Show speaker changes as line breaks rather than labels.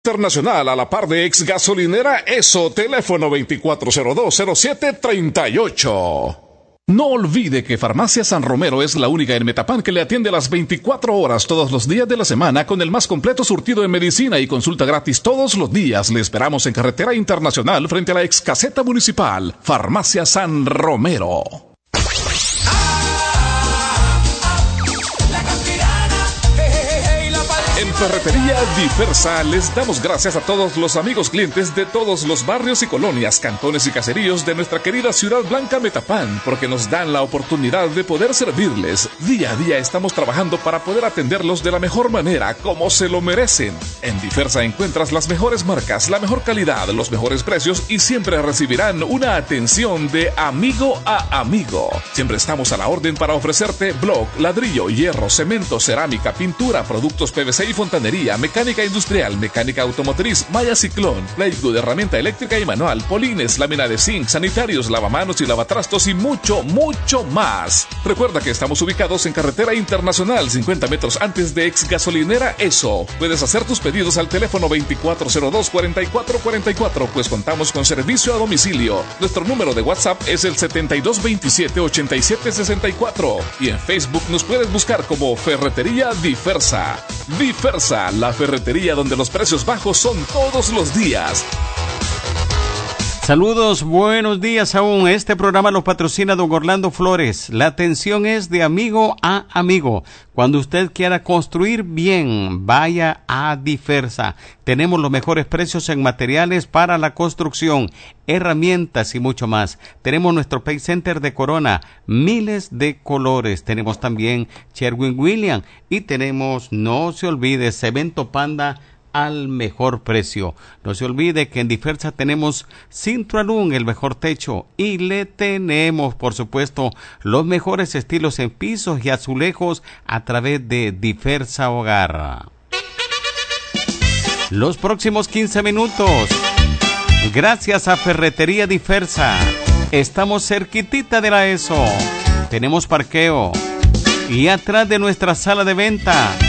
Internacional a la par de ex gasolinera ESO, teléfono 24020738. No olvide que Farmacia San Romero es la única en Metapán que le atiende las 24 horas todos los días de la semana con el más completo surtido de medicina y consulta gratis todos los días. Le esperamos en Carretera Internacional frente a la ex caseta municipal. Farmacia San Romero. En Ferretería Diversa les damos gracias a todos los amigos clientes de todos los barrios y colonias, cantones y caseríos de nuestra querida Ciudad Blanca Metapán, porque nos dan la oportunidad de poder servirles. Día a día estamos trabajando para poder atenderlos de la mejor manera, como se lo merecen. En Diversa encuentras las mejores marcas, la mejor calidad, los mejores precios y siempre recibirán una atención de amigo a amigo. Siempre estamos a la orden para ofrecerte bloc, ladrillo, hierro, cemento, cerámica, pintura, productos PVC y fontanería, mecánica industrial, mecánica automotriz, malla ciclón, plywood, herramienta eléctrica y manual, polines, lámina de zinc, sanitarios, lavamanos y lavatrastos y mucho, mucho más. Recuerda que estamos ubicados en Carretera Internacional, 50 metros antes de ex gasolinera ESO. Puedes hacer tus pedidos al teléfono 2402-4444, pues contamos con servicio a domicilio. Nuestro número de WhatsApp es el 7227-8764 y en Facebook nos puedes buscar como Ferretería Diversa. Diversa, la ferretería donde los precios bajos son todos los días.
Saludos, buenos días aún. Este programa lo patrocina don Orlando Flores. La atención es de amigo a amigo. Cuando usted quiera construir bien, vaya a Diversa. Tenemos los mejores precios en materiales para la construcción, herramientas y mucho más. Tenemos nuestro Pay Center de Corona, miles de colores. Tenemos también Sherwin-Williams y tenemos, no se olvide, Cemento Panda al mejor precio. No se olvide que en Diversa tenemos Cintralum, el mejor techo, y le tenemos, por supuesto, los mejores estilos en pisos y azulejos a través de Diversa Hogar. Los próximos 15 minutos, gracias a Ferretería Diversa, estamos cerquitita de la ESO. Tenemos parqueo y atrás de nuestra sala de venta